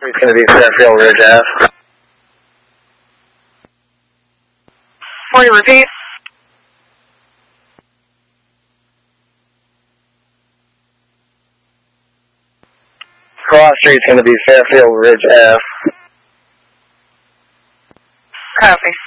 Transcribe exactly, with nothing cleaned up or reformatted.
It's going to be Fairfield Ridge Ave. Will you repeat? Cross Street's going to be Fairfield Ridge Ave. Copy.